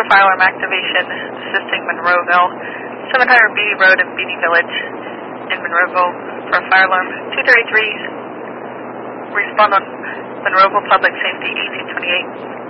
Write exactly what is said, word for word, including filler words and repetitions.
for fire alarm activation, assisting Monroeville, seven hundred Beatty Road in Beatty Village in Monroeville for a fire alarm. two thirty-three, respond on Monroeville Public Safety eighteen twenty-eight.